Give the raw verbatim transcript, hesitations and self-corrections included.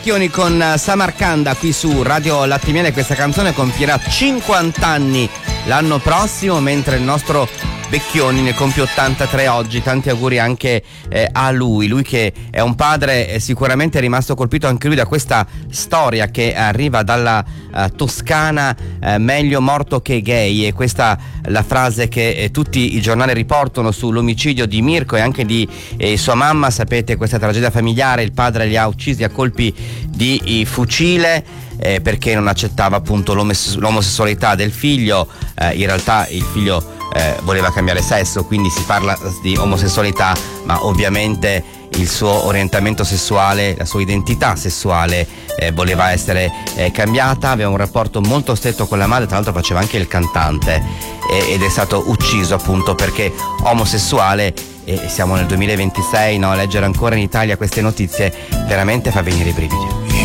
Chioni con Samarcanda qui su Radio Latte Miele. Questa canzone compierà cinquanta anni l'anno prossimo, mentre il nostro Vecchioni ne compie ottantatré oggi. Tanti auguri anche eh, a lui, lui che è un padre eh, sicuramente è rimasto colpito anche lui da questa storia che arriva dalla uh, Toscana, eh, meglio morto che gay, e questa la frase che eh, tutti i giornali riportano sull'omicidio di Mirko e anche di eh, sua mamma. Sapete, questa tragedia familiare, il padre li ha uccisi a colpi di fucile eh, perché non accettava appunto l'omos- l'omosessualità del figlio. Eh, in realtà il figlio Eh, voleva cambiare sesso, quindi si parla di omosessualità, ma ovviamente il suo orientamento sessuale, la sua identità sessuale eh, voleva essere eh, cambiata. Aveva un rapporto molto stretto con la madre, tra l'altro faceva anche il cantante, eh, ed è stato ucciso appunto perché omosessuale. E siamo nel duemilaventisei, no? Leggere ancora in Italia queste notizie veramente fa venire i brividi.